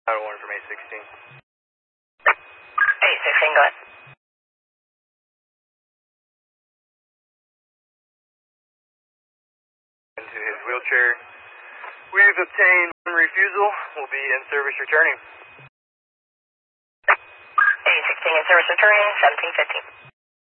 Out of 1 from 816. 816, go ahead. Into his wheelchair. We've obtained 1 refusal. We'll be in service returning. 816 in service returning, 1715.